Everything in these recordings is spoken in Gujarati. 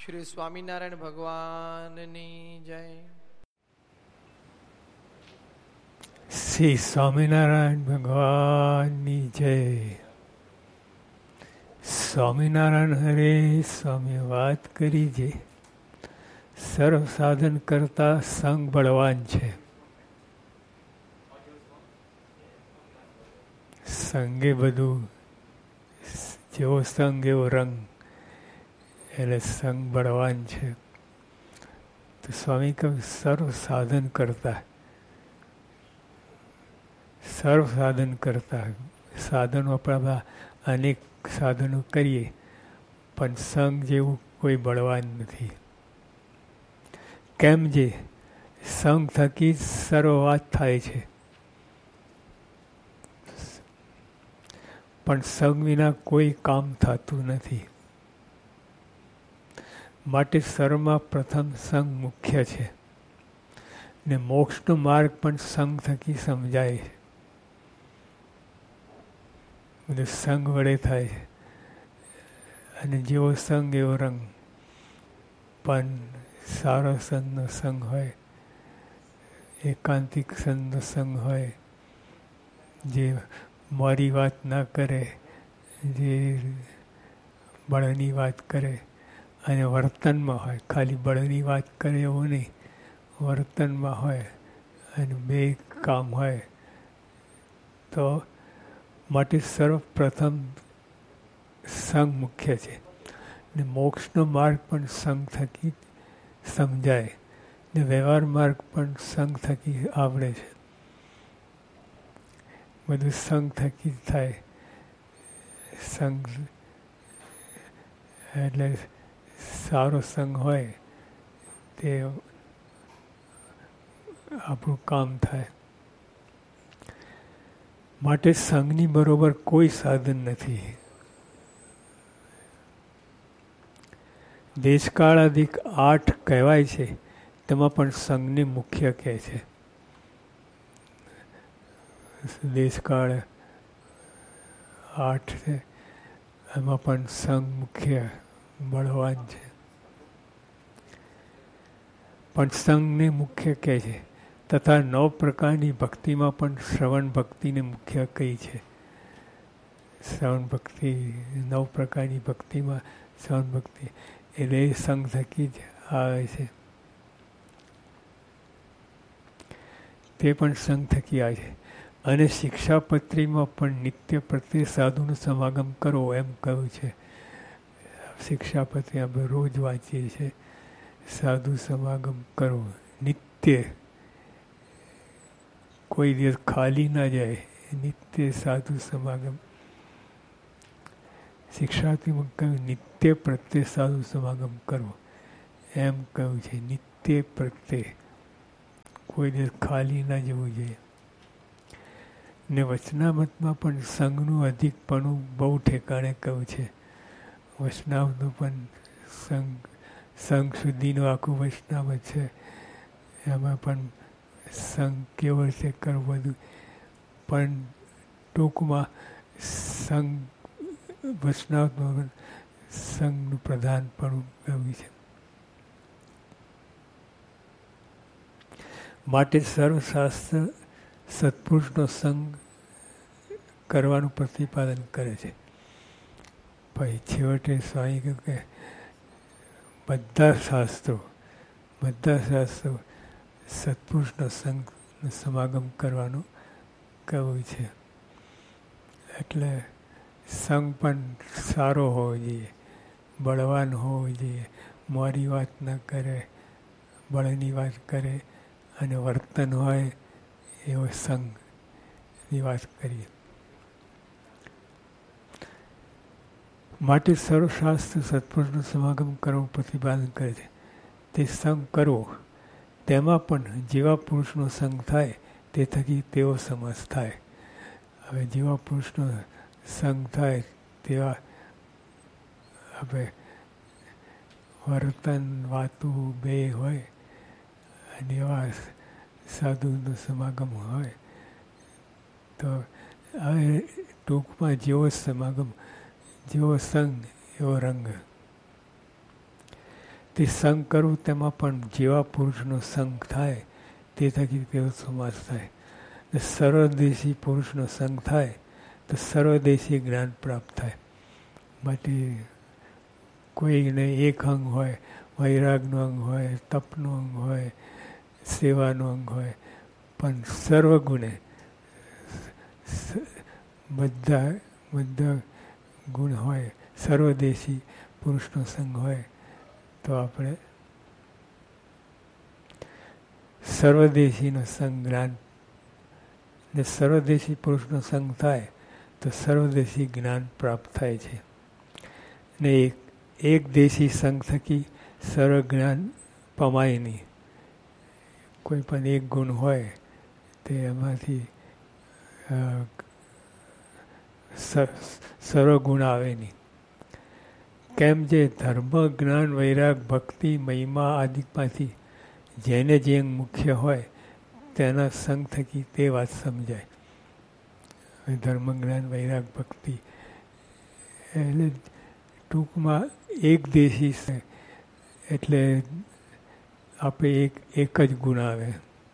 શ્રી સ્વામિનારાયણ ભગવાનની જય. શ્રી સ્વામિનારાયણ ભગવાનની જય. સ્વામિનારાયણ હરે સ્વામી વાત કરી છે, સર્વ સાધન કરતા સંગ બળવાન છે. સંગે બધું, જેવો સંગ એવો રંગ, એટલે સંગ બળવાન છે. તો સ્વામી કહ્યું સર્વ સાધન કરતા, સર્વ સાધન કરતા. સાધનો આપણા અનેક સાધનો કરીએ, પણ સંગ જેવું કોઈ બળવાન નથી. કેમ જે સંગ થકી સર્વ વાત થાય છે, પણ સંગ વિના કોઈ કામ થતું નથી. માટે સર્વમાં પ્રથમ સંગ મુખ્ય છે, ને મોક્ષનો માર્ગ પણ સંગ થકી સમજાય છે. બધું સંગ વડે થાય છે, અને જેવો સંગ એવો રંગ. પણ સારો સંતનો સંગ હોય, એકાંતિક સંતનો સંગ હોય, જે મારી વાત ના કરે, જે બળની વાત કરે, અને વર્તનમાં હોય, ખાલી બળની વાત કરે એવું નહીં, વર્તનમાં હોય અને બે કામ હોય, તો માટે સર્વપ્રથમ સંગ મુખ્ય છે. ને મોક્ષનો માર્ગ પણ સંગ થકી સમજાય, ને વ્યવહાર માર્ગ પણ સંગ થકી આવડે છે. બધું સંગ થકી થાય. સંગ એટલે સારો સંગ હોય તે આપણું કામ થાય. માટે સંઘની બરોબર કોઈ સાધન નથી. દેશકાળાધિક 8 કહેવાય છે, તેમાં પણ સંઘને મુખ્ય કહે છે. દેશકાળ 8 છે, એમાં પણ સંઘ મુખ્ય બળવાન છે. પણ સંઘને મુખ્ય કહે છે. તથા 9 પ્રકારની ભક્તિમાં પણ શ્રવણ ભક્તિને મુખ્ય કહી છે. શ્રવણ ભક્તિ 9 પ્રકારની ભક્તિમાં શ્રવણ ભક્તિ એટલે એ સંઘ થકી જ આવે છે. તે પણ સંઘ થકી આવે છે. અને શિક્ષાપત્રીમાં પણ નિત્ય પ્રત્યે સાધુનો સમાગમ કરો એમ કહ્યું છે. શિક્ષાપત્રી આપણે રોજ વાંચીએ છીએ. સાધુ સમાગમ કરો નિત્ય, કોઈ દિવસ ખાલી ના જાય. નિત્ય સાધુ સમાગમ. શિક્ષાપત્રીમાં કહ્યું નિત્ય પ્રત્યે સાધુ સમાગમ કરો એમ કહ્યું છે. નિત્ય પ્રત્યે કોઈ દિવસ ખાલી ના જવું જોઈએ. ને વચનામતમાં પણ સંઘનું અધિકપણું બહુ ઠેકાણે કહ્યું છે. વચનામતનું પણ સંઘ સુધીનું આખું વચનામત છે. એમાં પણ સંઘ કેવો રીતે કરવું બધું, પણ ટૂંકમાં સંઘ વચનામતમાં સંઘનું પ્રધાનપણું કહ્યું છે. માટે સર્વશાસ્ત્ર સત્પુરુષનો સંગ કરવાનું પ્રતિપાદન કરે છે. પછી છેવટે સ્વામી કહ્યું કે બધા શાસ્ત્રો સત્પુરુષનો સંગ સમાગમ કરવાનું કહ્યું છે. એટલે સંગ પણ સારો હોવો જોઈએ, બળવાન હોવો જોઈએ. મારી વાત ન કરે, બળની વાત કરે, અને વર્તન હોય એવો સંઘની વાત કરીએ. માટે સર્વશાસ્ત્ર સત્પુરુષનું સમાગમ કરવું પ્રતિપાદન કરે છે. તે સંગ કરવો, તેમાં પણ જેવા પુરુષનો સંગ થાય તે થકી તેવો સમજ થાય. હવે જેવા પુરુષનો સંગ થાય તેવા હવે વર્તન વાતું બે હોય, અને એવા સાધુનો સમાગમ હોય તો હવે ટૂંકમાં જેવો સમાગમ, જેવો સંગ એવો રંગ. તે સંગ કરવું તેમાં પણ જેવા પુરુષનો સંગ થાય તે થકી તેવો સમાસ થાય. સર્વદેશી પુરુષનો સંગ થાય તો સર્વદેશી જ્ઞાન પ્રાપ્ત થાય. માટે કોઈને એક અંગ હોય, વૈરાગનું અંગ હોય, તપનું અંગ હોય, સેવાનું અંગ હોય, પણ સર્વગુણે બધા ગુણ હોય, સર્વદેશી પુરુષનો સંગ હોય તો આપણે સર્વદેશીનો સંગ જ્ઞાન ને સર્વદેશી પુરુષનો સંગ થાય તો સર્વદેશી જ્ઞાન પ્રાપ્ત થાય છે. ને એક દેશી સંગ થકી સર્વ જ્ઞાન પમાય નહીં. કોઈ પણ એક ગુણ હોય તે એમાંથી સર્વ ગુણ આવે નહીં. કેમ જે ધર્મ, જ્ઞાન, વૈરાગ, ભક્તિ, મહિમા આદિમાંથી જેને જે મુખ્ય હોય તેના સંગ થકી તે વાત સમજાય. ધર્મ, જ્ઞાન, વૈરાગ, ભક્તિ એટલે ટૂંકમાં એક દેશી છે એટલે આપણે એક જ ગુણ આવે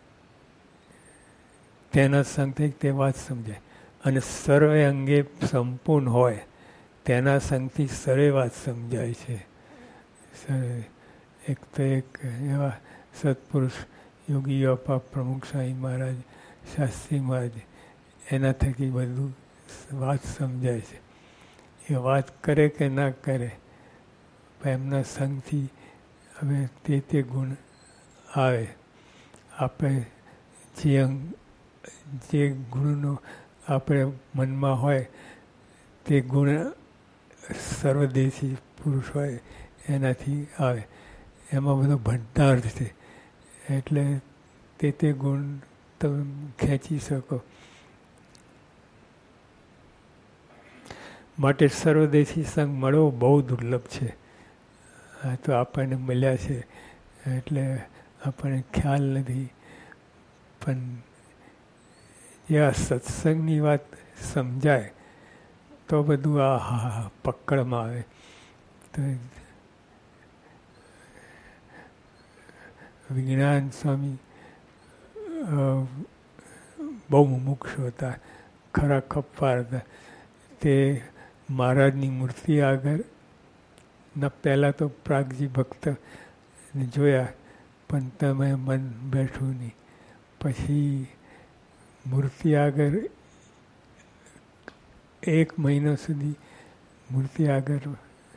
તેના સંગથી તે વાત સમજાય. અને સર્વે અંગે સંપૂર્ણ હોય તેના સંગથી સર્વે વાત સમજાય છે. એક તો એક એવા સત્પુરુષ યોગી અપા પ્રમુખ સ્વામી મહારાજ, શાસ્ત્રી મહારાજ, એના થકી બધું વાત સમજાય છે. એ વાત કરે કે ના કરે એમના સંગથી હવે તે ગુણ આવે. આપણે જે ગુણનો આપણે મનમાં હોય તે ગુણ સર્વદેશી પુરુષ હોય એનાથી આવે. એમાં બધો ભંડાર છે એટલે તે ગુણ તમે ખેંચી શકો. માટે સર્વદેશી સંગ મળવો બહુ દુર્લભ છે. આ તો આપણને મળ્યા છે એટલે આપણને ખ્યાલ નથી. પણ જે આ સત્સંગની વાત સમજાય તો બધું આ પકડમાં આવે. તો વિજ્ઞાન સ્વામી બહુ મુમુક્ષુ હતા, ખરા ખપ્પાર હતા. તે મહારાજની મૂર્તિ આગળ ના પહેલાં તો પ્રાગજી ભક્ત જોયા પણ તમે મન બેઠું નહીં. પછી મૂર્તિ આગળ 1 મહિના સુધી મૂર્તિ આગળ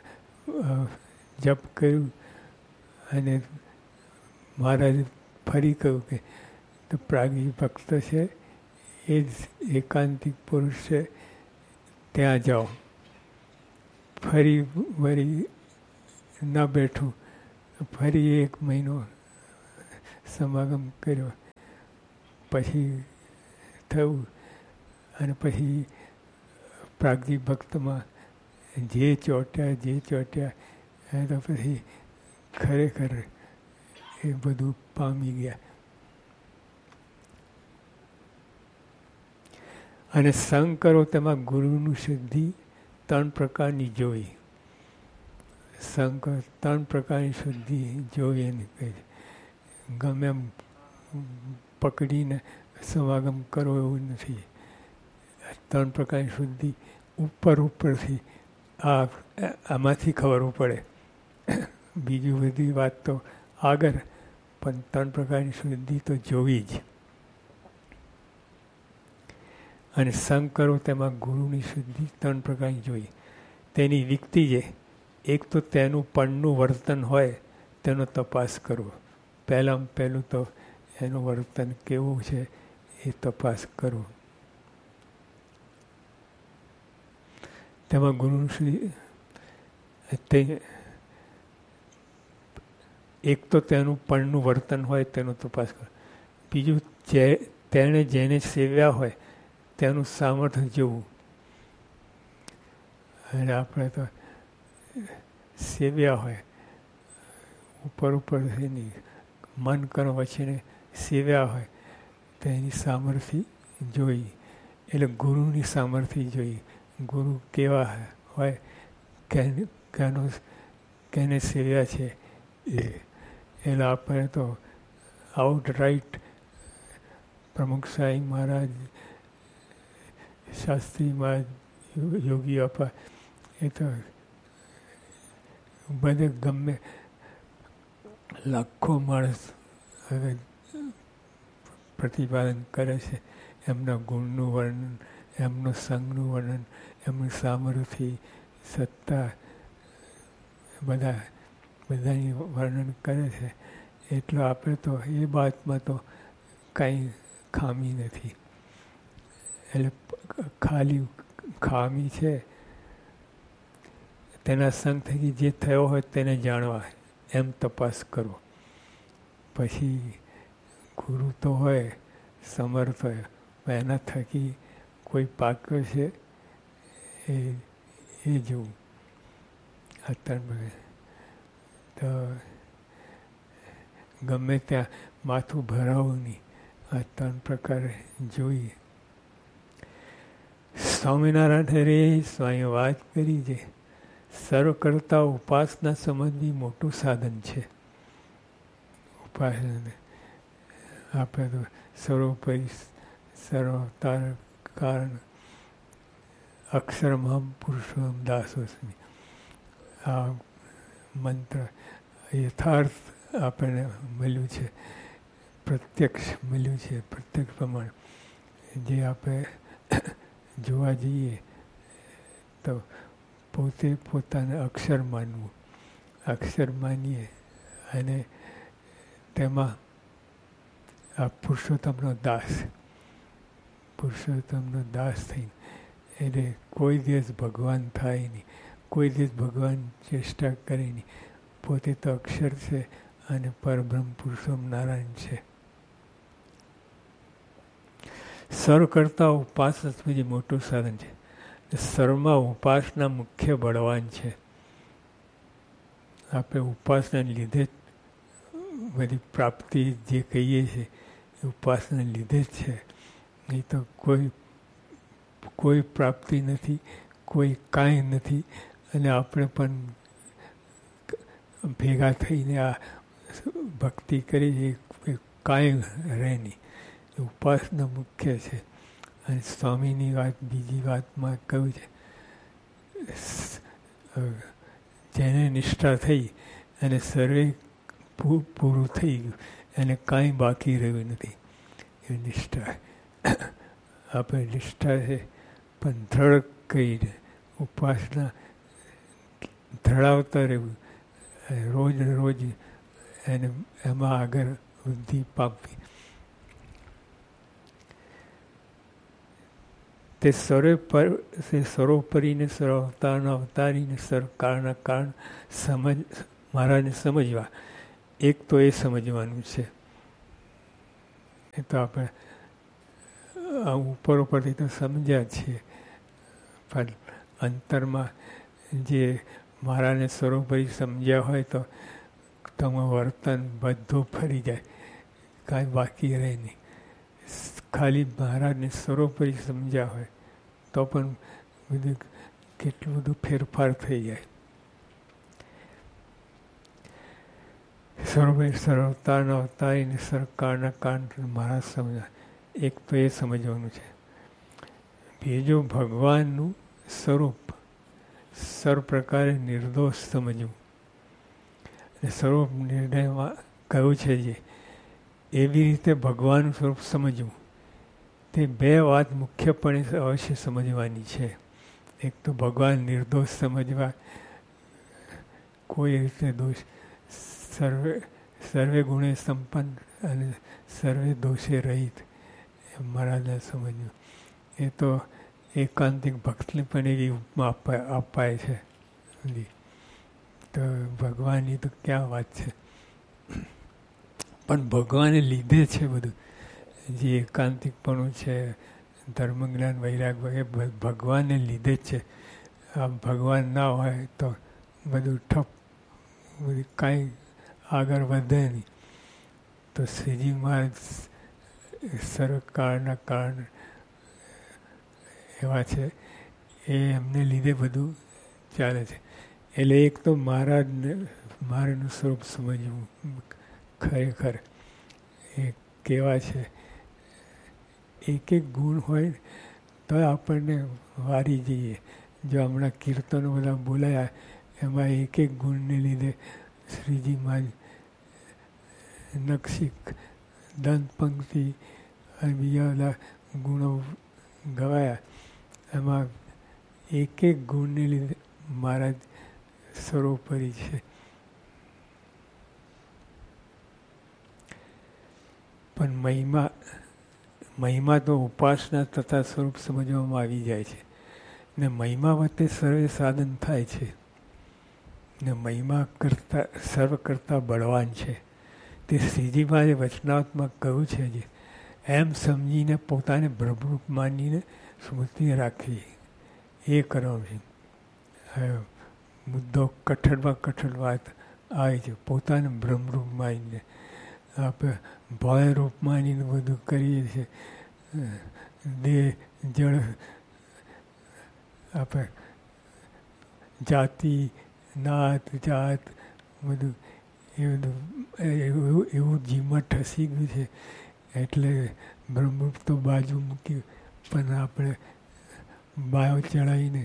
જપ કર્યું અને મહારાજે ફરી કહ્યું કે તો પ્રાગજી ભક્ત છે એ જ એકાંતિક પુરુષ છે, ત્યાં જાઓ. ફરી વળી ના બેઠું, ફરી 1 મહિનો સમાગમ કર્યો. પછી થયું અને પછી પ્રાગજી ભક્તમાં જે ચોટ્યા તો પછી ખરેખર એ બધું પામી ગયા. અને સંગ કરો તેમાં ગુરુનું સિદ્ધિ 3 પ્રકારની જોઈ. સંગ 3 પ્રકારની શુદ્ધિ જોઈ એને કહે છે. ગમે એમ પકડીને સમાગમ કરો એવું નથી. 3 પ્રકારની શુદ્ધિ ઉપરથી આમાંથી ખબર પડે. બીજી બધી વાત તો આગળ, પણ 3 પ્રકારની શુદ્ધિ તો જોવી જ. અને સંગ કરો તેમાં ગુરુની શુદ્ધિ 3 પ્રકારની જોઈ. તેની રીકતી છે. એક તો તેનું પણનું વર્તન હોય તેનો તપાસ કરવો. પહેલું તો એનું વર્તન કેવું છે એ તપાસ કરવો. તેમાં ગુરુનું એક તો તેનું પણનું વર્તન હોય તેનો તપાસ કરવો. બીજું તેણે જેને સેવ્યા હોય તેનું સામર્થ્ય જોવું. અને આપણે તો સેવ્યા હોય ઉપરથી નહીં, મન કર્મ વચ્ચેને સેવ્યા હોય તો એની સામર્થ્ય જોઈ. એટલે ગુરુની સામર્થ્ય જોઈ. ગુરુ કેવા હોય, કેને સેવ્યા છે એટલે આપણે તો આઉટ રાઈટ પ્રમુખ સાંઈ મહારાજ, શાસ્ત્રી મહારાજ, યોગી આપા, એ તો બધે ગમે લાખો માણસ હવે પ્રતિપાદન કરે છે એમના ગુણનું વર્ણન, એમનું સંઘનું વર્ણન, એમનું સામર્થ્ય, સત્તા, બધાની વર્ણન કરે છે. એટલો આપણે તો એ બાતમાં તો કાંઈ ખામી નથી. એટલે ખાલી ખામી છે તેના સંગ થકી જે થયો હોય તેને જાણવા, એમ તપાસ કરો. પછી ગુરુ તો હોય, સમર્થ હોય, એના થકી કોઈ પાક્યો છે એ જોવું. અત્યારે તો ગમે ત્યાં માથું ભરાવું નહીં. આ 3 પ્રકારે જોઈએ. સ્વામિનારાયણ હરે સ્વામી વાત કરી છે, સર્વ કરતા ઉપાસના સમજવી મોટું સાધન છે. ઉપાસના આપણે તો સર્વોપરી સર્વતાર કારણ અક્ષરમહમ પુરુષોત્તમ દાસોસ્મિ, આ મંત્ર યથાર્થ આપણને મળ્યું છે, પ્રત્યક્ષ મળ્યું છે. પ્રત્યક્ષ પ્રમાણે જે આપણે જોવા જઈએ તો પોતે પોતાને અક્ષર માનવું, અક્ષર માનીએ અને તેમાં આ પુરુષોત્તમનો દાસ થઈને એટલે કોઈ દિવસ ભગવાન થાય નહીં, કોઈ દિવસ ભગવાન ચેષ્ટા કરે નહીં. પોતે તો અક્ષર છે અને પરબ્રહ્મ પુરુષોત્તમ નારાયણ છે. સર્વ કરતા ઉપાસના જે મોટું સાધન છે. સર્વમાં ઉપાસના મુખ્ય બળવાન છે. આપણે ઉપાસનાને લીધે જ બધી પ્રાપ્તિ જે કહીએ છીએ એ ઉપાસનાને લીધે જ છે. નહીં તો કોઈ પ્રાપ્તિ નથી, કોઈ કાંઈ નથી. અને આપણે પણ ભેગા થઈને આ ભક્તિ કરી એ કાંઈ રહે નહીં. ઉપાસના મુખ્ય છે. અને સ્વામીની વાત બીજી વાતમાં કહ્યું છે, જેને નિષ્ઠા થઈ અને સર્વે પૂરું થઈ ગયું, એને કાંઈ બાકી રહ્યું નથી. એ નિષ્ઠા આપણે નિષ્ઠા છે પણ દ્રઢ કરીને ઉપાસના ધરાવતા રહેવું, રોજ એને એમાં આગળ વૃદ્ધિ પામવી. તે સર્વોપરીને સર્વઅવતારના અવતારીને સર્વ કાળના કારણ મહારાજને સમજવા. એક તો એ સમજવાનું છે. એ તો આપણે ઉપરથી તો સમજ્યા છીએ, પણ અંતરમાં જે મહારાજને સર્વોપરી સમજ્યા હોય તો તમારું વર્તન બધું ફરી જાય, કાંઈ બાકી રહે નહીં. ખાલી મહારાજને સર્વોપરી સમજ્યા હોય તો પણ બધું કેટલું બધું ફેરફાર થઈ જાય. સર્વતાના અવતારીને સરકારના કારણ મહારાજ સમજવા. એક તો એ સમજવાનું છે. બીજું ભગવાનનું સ્વરૂપ સર્વ પ્રકારે નિર્દોષ સમજવું. અને સ્વરૂપ નિર્ણયમાં કહ્યું છે જે એવી રીતે ભગવાનનું સ્વરૂપ સમજવું. તે 2 વાત મુખ્યપણે અવશ્ય સમજવાની છે. એક તો ભગવાન નિર્દોષ સમજવા, કોઈ રીતે દોષ, સર્વે ગુણે સંપન્ન અને સર્વે દોષે રહિત મહારાજને સમજવું. એ તો એકાંતિક ભક્તને પણ એવી ઉપમા અપાય છે. તો ભગવાનની તો ક્યાં વાત છે, પણ ભગવાને લીધે છે બધું. જે એકાંતિકપણું છે, ધર્મ જ્ઞાન વૈરાગ વગેરે ભગવાનને લીધે જ છે. આ ભગવાન ના હોય તો બધું ઠપ, બધું કાંઈ આગળ વધે નહીં. તો શ્રીજી મહારાજ સરકારના કારણ એવા છે, એ એમને લીધે બધું ચાલે છે. એટલે એક તો મહારાજને મારાનું સ્વરૂપ સમજવું ખરેખર એ કેવા છે. એક એક ગુણ હોય તો આપણને વારી જઈએ. જો હમણાં કીર્તનો બધા બોલાયા એમાં એક એક ગુણને લીધે શ્રીજીમાં નક્ષિક દંત પંક્તિ અને બીજા બધા ગુણો ગવાયા. એમાં એક એક ગુણને લીધે મહારાજ સર્વોપરી છે. પણ મહિમા તો ઉપાસના તથા સ્વરૂપ સમજવામાં આવી જાય છે ને મહિમા વચ્ચે સર્વે સાધન થાય છે ને મહિમા કરતા સર્વ કરતાં બળવાન છે. તે શ્રીજીમાં વચનાત્મક કહ્યું છે જે એમ સમજીને પોતાને બ્રહ્મરૂપ માનીને સ્મૃતિ રાખવી એ કરવાની. મુદ્દો કઠણમાં કઠણ વાત આવે છે. પોતાને બ્રહ્મરૂપ માનીને આપણે ભય રૂપ માનીને બધું કરીએ છીએ. દેહ જળ આપણે જાતિ નાત જાત બધું એવું જીવમાં ઠસી ગયું છે. એટલે બ્રહ્મરૂપ તો બાજુ મૂક્યું પણ આપણે બાયો ચડાવીને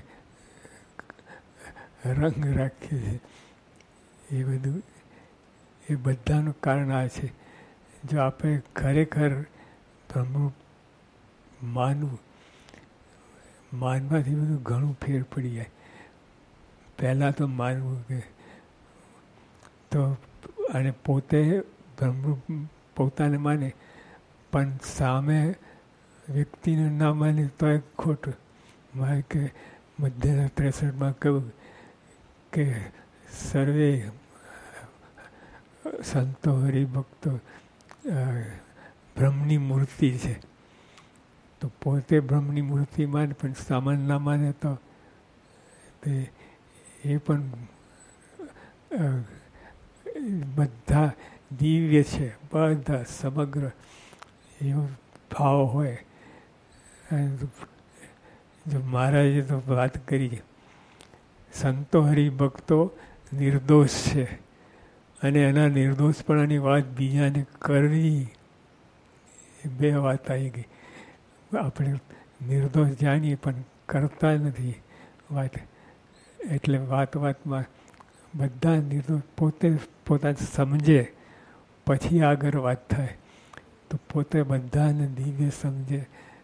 રંગ રાખીએ છીએ. એ બધું એ બધાનું કારણ આ છે. જો આપણે ખરેખર બ્રહ્મરૂપ માનવાથી બધું ઘણું ફેર પડી જાય. પહેલાં તો માનવું કે તો અને પોતે બ્રહ્મરૂપ પોતાને માને પણ સામે વ્યક્તિને ના માને તો એ ખોટું. મારે કે મધ્યના 63માં કહ્યું કે સર્વે સંતો હરિભક્તો બ્રહ્મની મૂર્તિ છે. તો પોતે બ્રહ્મની મૂર્તિ માને પણ સામાન ના માને તો એ પણ બધા દિવ્ય છે. બધા સમગ્ર એવો ભાવ હોય. જો મહારાજે તો વાત કરી સંતો હરિભક્તો નિર્દોષ છે અને એના નિર્દોષપણાની વાત બીજાને કરવી એ બે વાત આવી ગઈ. આપણે નિર્દોષ જાણીએ પણ કરતા નથી વાત. એટલે વાતમાં બધા નિર્દોષ પોતે પોતાને સમજે પછી આગળ વાત થાય. તો પોતે બધાને દિવ્ય સમજે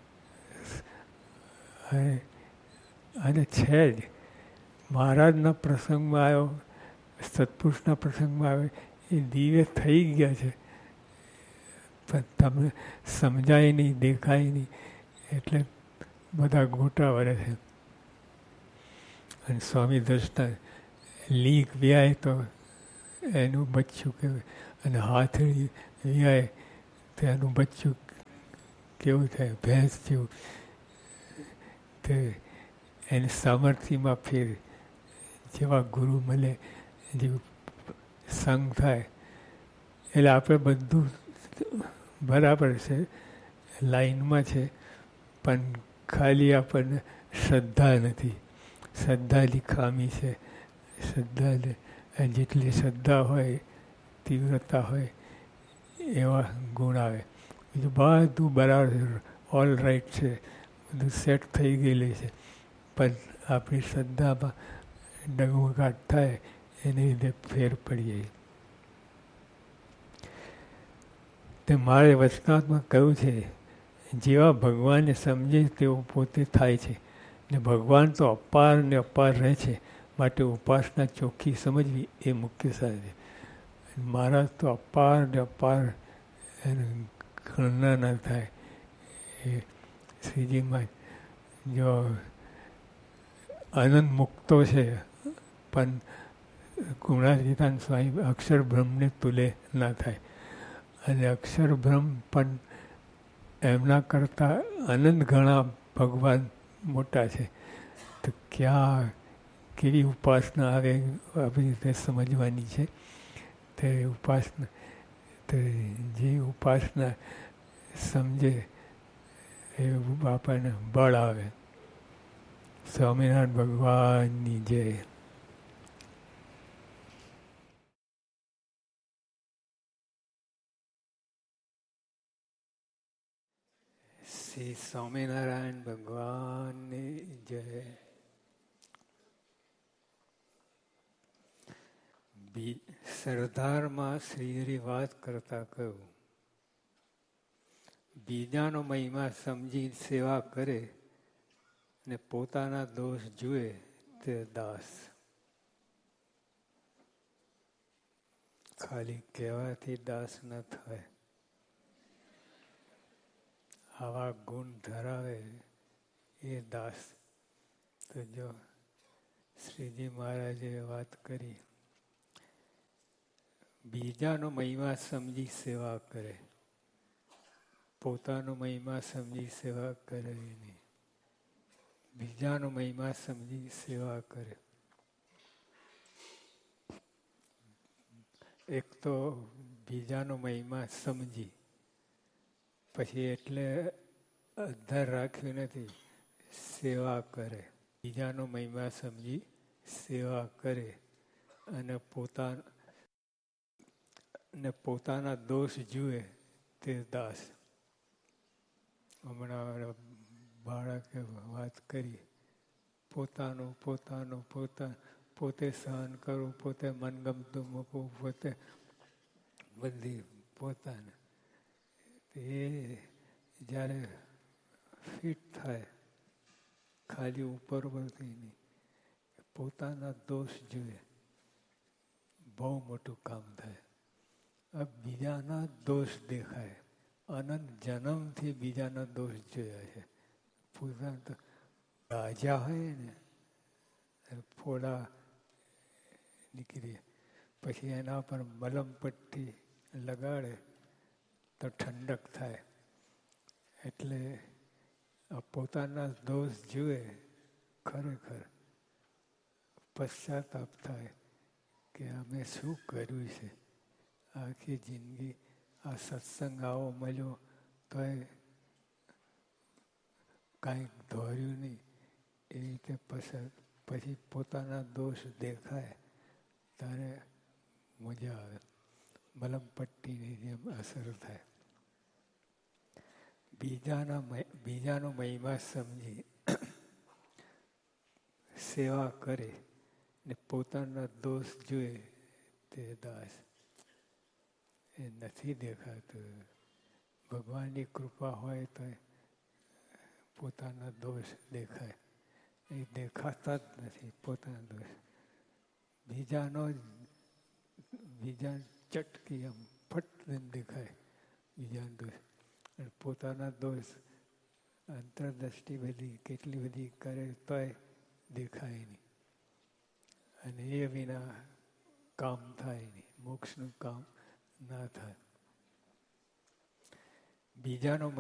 અને છે જ. મહારાજના પ્રસંગમાં આવ્યો, સત્પુરુષના પ્રસંગમાં આવ્યો એ દિવ્ય થઈ ગયા છે પણ તમે સમજાય નહીં, દેખાય નહીં એટલે બધા ગોટા વળે છે. અને સ્વામી દર્શના લીક વ્યાય તો એનું બચ્ચું કહેવાય અને હાથડી વ્યાય તો એનું બચ્ચું કેવું થાય ભેંસ જેવું. તે એની સામર્થ્યમાં ફેર જેવા ગુરુ મળે જેવું સંગ થાય. એટલે આપણે બધું બરાબર છે, લાઈનમાં છે પણ ખાલી આપણને શ્રદ્ધા નથી. શ્રદ્ધાની ખામી છે. શ્રદ્ધાને જેટલી શ્રદ્ધા હોય તીવ્રતા હોય એવા ગુણ આવે. બીજું બધું બરાબર ઓલ રાઈટ છે, બધું સેટ થઈ ગયેલું છે પણ આપણી શ્રદ્ધામાં ડગમગાટ થાય એને લીધે ફેર પડી જાય. તે મારે વચનાત્મા કહ્યું છે જેવા ભગવાનને સમજે તેવું પોતે થાય છે ને ભગવાન તો અપાર ને અપાર રહે છે માટે ઉપાસના ચોખ્ખી સમજવી એ મુખ્ય સાધન છે. મારા તો અપાર ને અપાર એને ગણના ના થાય. એ શ્રીજીમાં જો આનંદ મુક્તો છે પણ ગુણાતીતાન સ્વામી અક્ષર બ્રહ્મને તુલે ના થાય. અને અક્ષર બ્રહ્મ પણ એમના કરતાં અનંત ઘણા ભગવાન મોટા છે. તો ક્યાં કેવી ઉપાસના આવે આવી રીતે સમજવાની છે. તે ઉપાસના તે જે ઉપાસના સમજે એ આપણને બળ આવે. સ્વામિનારાયણ ભગવાનની જય. શ્રી સ્વામિનારાયણ ભગવાનની જય. સરદારમાં શ્રીહરિ વાત કરતા કહ્યું, બીજાનો મહિમા સમજી સેવા કરે ને પોતાના દોષ જુએ તે દાસ. ખાલી કહેવાથી દાસ ન થાય. આવા ગુણ ધરાવે એ દાસ. તો જો શ્રીજી મહારાજે વાત કરી, બીજાનો મહિમા સમજી સેવા કરે, પોતાનો મહિમા સમજી સેવા કરે નહીં. બીજાનો મહિમા સમજી સેવા કરે. એક તો બીજાનો મહિમા સમજી, પછી એટલે અધર રાખ્યું નથી, સેવા કરે. બીજાનો મહિમા સમજી સેવા કરે અને પોતાના દોષ જુએ તે દાસ. હમણાં બાળકે વાત કરી, પોતે સહન કરવું, પોતે મનગમતું મૂકવું, પોતે બધી પોતાને. એ જ્યારે ફિટ થાય, ખાલી ઉપરથી નહીં, પોતાના દોષ જુએ, બહુ મોટું કામ થાય. બીજાના દોષ દેખાય. અનંત જન્મથી બીજાના દોષ જોયા છે. પોતાના તો રાજા હોય ને, ફોડા નીકળી, પછી એના પર મલમ પટ્ટી લગાડે તો ઠંડક થાય. એટલે પોતાના દોષ જુએ, ખરેખર પશ્ચાતાપ થાય કે અમે શું કર્યું છે. આખી જિંદગી આ સત્સંગ આવો મળ્યો તોય કાંઈક ધોર્યું નહીં. એ રીતે પછી પોતાના દોષ દેખાય ત્યારે મજા આવે. મલમ પટ્ટીની જેમ અસર થાય. બીજાનો મહિમા સમજી સેવા કરે ને પોતાના દોષ જુએ તે દાસ. એ નથી દેખાતું. ભગવાનની કૃપા હોય તો પોતાના દોષ દેખાય. એ દેખાતા જ નથી પોતાના દોષ. બીજા ચટકી આમ ફટ દેખાય બીજાના દોષ. અને પોતાના દોષ અંતરદ્રષ્ટિ બધી કેટલી બધી કરે તોય દેખાય નહીં. અને એ વિના કામ થાય નહીં, મોક્ષનું કામ ના થાય. બીજાનો